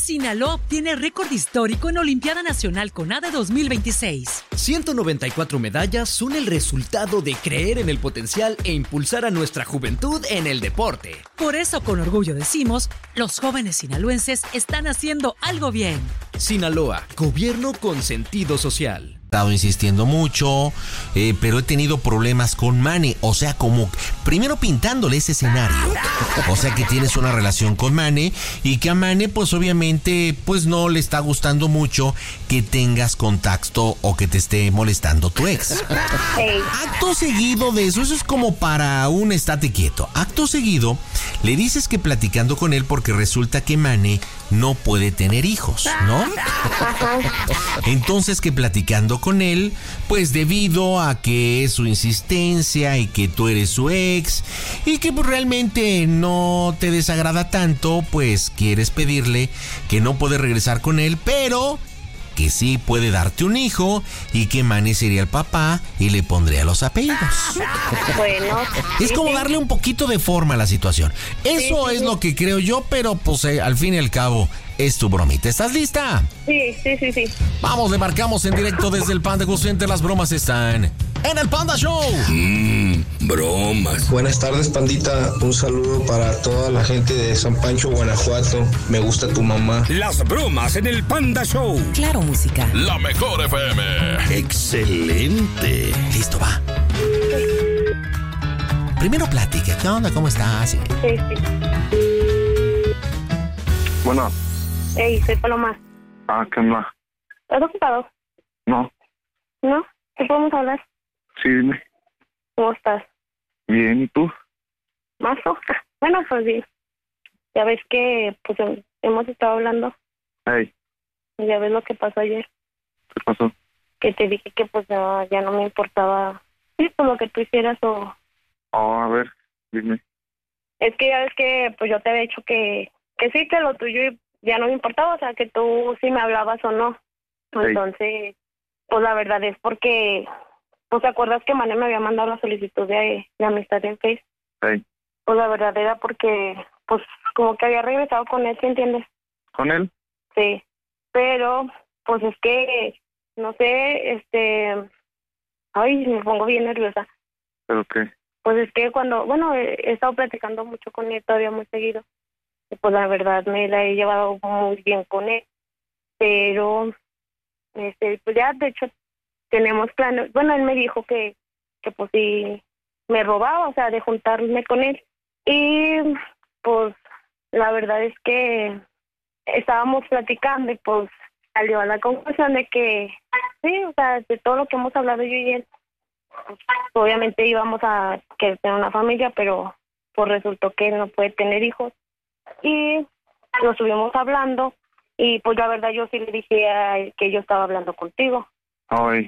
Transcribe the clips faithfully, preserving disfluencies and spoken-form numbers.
Sinaloa obtiene récord histórico en Olimpiada Nacional CONADE dos mil veintiséis. ciento noventa y cuatro medallas son el resultado de creer en el potencial e impulsar a nuestra juventud en el deporte. Por eso, con orgullo decimos, los jóvenes sinaloenses están haciendo algo bien. Sinaloa, gobierno con sentido social. He estado insistiendo mucho, eh, pero he tenido problemas con Mane, o sea, como primero pintándole ese escenario, o sea que tienes una relación con Mane y que a Mane pues obviamente pues no le está gustando mucho que tengas contacto o que te esté molestando tu ex. Hey. Acto seguido de eso, eso es como para un estate quieto, acto seguido le dices que platicando con él porque resulta que Mane no puede tener hijos, ¿no? Entonces que platicando con él, pues debido a que es su insistencia y que tú eres su ex y que pues realmente no te desagrada tanto, pues quieres pedirle que no puede regresar con él, pero que sí puede darte un hijo y que Mane sería el papá y le pondría los apellidos. Bueno. Es sí, como sí. darle un poquito de forma a la situación. Eso Sí, sí, es sí. lo que creo yo, pero pues eh, al fin y al cabo es tu bromita. ¿Estás lista? Sí, sí, sí, sí. Vamos, le marcamos en directo desde el Panda Center. Las bromas están en el Panda Show. Mmm, bromas. Buenas tardes, pandita. Un saludo para toda la gente de San Pancho, Guanajuato. Me gusta tu mamá. Las bromas en el Panda Show. Claro, música. La mejor F M. Excelente. Listo, va. Primero platica. ¿Qué onda? ¿Cómo estás? Sí, sí. Bueno, Ey, soy Paloma. ah, ¿qué onda? ¿Estás ocupado? No, ¿No? ¿Qué podemos hablar? sí, dime. ¿Cómo estás? Bien, ¿y tú? ¿Mazo? Bueno, pues sí. Ya ves que, pues, hem- hemos estado hablando. Hey, Y ya ves lo que pasó ayer. ¿qué pasó? Que te dije que, pues, ya, ya no me importaba, sí, pues, lo que tú hicieras o... Oh, a ver, dime. Es que ya ves que, pues, yo te había dicho que, que sí, que lo tuyo ya no me importaba, o sea, que tú sí me hablabas o no. Entonces, pues, la verdad es porque, pues, ¿te acuerdas que Mane me había mandado la solicitud de, de amistad en Face? Hey, Pues, la verdad era porque, pues, como que había regresado con él, ¿sí entiendes? ¿con él? Sí, pero, pues, es que, no sé, este... Ay, me pongo bien nerviosa. ¿Pero qué? Pues es que cuando, bueno, he, he estado platicando mucho con él todavía muy seguido. Y pues la verdad me la he llevado muy bien con él. Pero, este, pues ya de hecho tenemos planes. Bueno, él me dijo que, que pues sí me robaba, o sea, de juntarme con él. Y pues la verdad es que estábamos platicando y pues salió a la conclusión de que sí, o sea, de todo lo que hemos hablado yo y él, pues, obviamente íbamos a querer tener una familia, pero pues resultó que él no puede tener hijos. Y lo estuvimos hablando y pues la verdad yo sí le dije a él que yo estaba hablando contigo. Ay,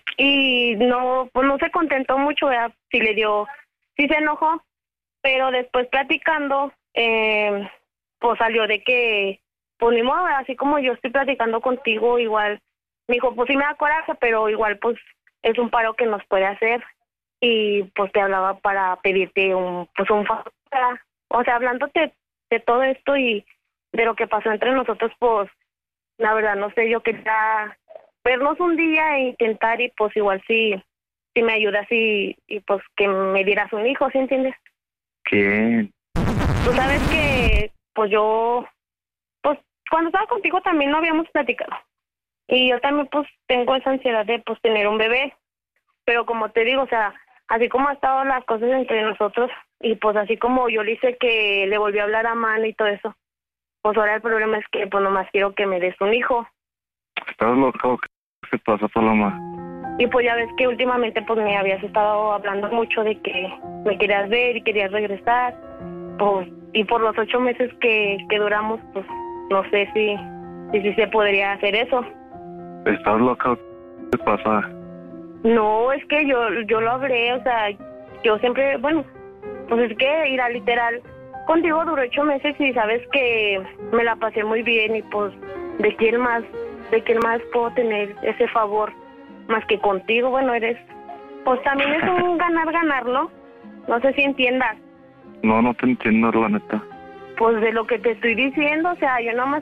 Y no, pues no se contentó mucho, ¿verdad? Sí le dio, sí se enojó, pero después platicando, eh, pues salió de que, pues ni modo, así como yo estoy platicando contigo, igual, me dijo, pues sí me da coraje, pero igual pues es un paro que nos puede hacer y pues te hablaba para pedirte un, pues un favor, ¿verdad? O sea, hablándote de todo esto y de lo que pasó entre nosotros, pues la verdad no sé, yo quería vernos un día e intentar y pues igual si, si me ayudas y, y pues que me dieras un hijo, ¿sí entiendes? ¿quién? Tú sabes que pues yo, pues cuando estaba contigo también no habíamos platicado. Y yo también pues tengo esa ansiedad de pues tener un bebé. Pero como te digo, o sea, así como han estado las cosas entre nosotros y pues así como yo le hice que le volví a hablar a Mano y todo eso, pues ahora el problema es que pues nomás quiero que me des un hijo. ¿Estás loco? ¿Qué pasa, Paloma? Y pues ya ves que últimamente pues me habías estado hablando mucho de que me querías ver y querías regresar. Pues, y por los ocho meses que, que duramos, pues no sé si, si, si se podría hacer eso. ¿Estás loca? ¿Qué pasa? No, es que yo yo lo hablé, o sea, yo siempre, bueno, pues es que ir a literal, contigo duró ocho meses y sabes que me la pasé muy bien y pues de quién más, de quién más puedo tener ese favor más que contigo, bueno, eres, pues también es un ganar-ganar, ¿no? No sé si entiendas. No, no te entiendo, la neta. Pues de lo que te estoy diciendo, o sea, yo nada más